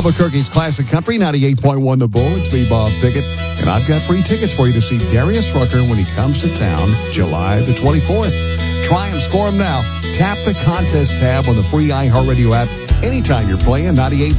Albuquerque's Classic Country, 98.1 The Bull. It's me, Bob Pickett, and I've got free tickets for you to see Darius Rucker when he comes to town July the 24th. Try and score him now. Tap the contest tab on the free iHeartRadio app anytime you're playing 98.